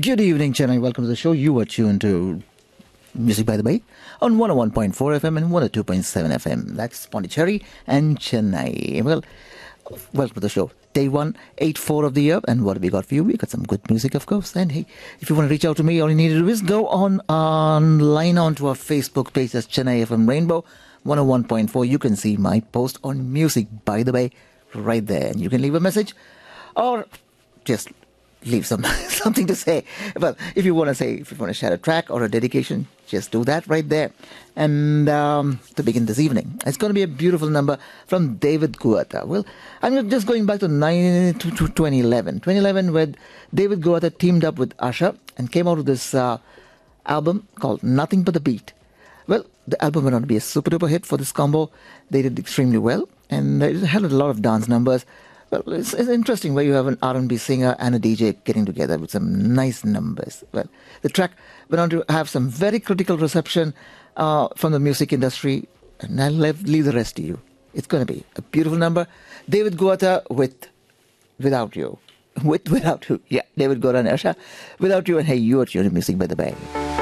Good evening, Chennai. Welcome to the show. You are tuned to Music by the Bay on 101.4 FM and 102.7 FM. That's Pondicherry and Chennai. Well, welcome to the show. Day 184 of the year. And what have we got for you? We got some good music, of course. And hey, if you want to reach out to me, all you need to do is go online onto our Facebook page. That's Chennai FM Rainbow 101.4. You can see my post on Music by the Bay right there. And you can leave a message or just leave something to say. Well, if you want to share a track or a dedication, just do that right there. And to begin this evening, it's going to be a beautiful number from David Guetta. Well, I'm just going back to 2011. 2011, where David Guetta teamed up with Usher and came out with this album called Nothing But the Beat. Well, the album went on to be a super duper hit for this combo. They did extremely well, and it had a lot of dance numbers. Well, it's interesting where you have an R&B singer and a DJ getting together with some nice numbers. Well, the track went on to have some very critical reception from the music industry, and I'll leave the rest to you. It's going to be a beautiful number. David Guetta with Without You. Without You. Yeah, David Guetta and Usher. Without You, and hey, you are tuned to Music by the Bay.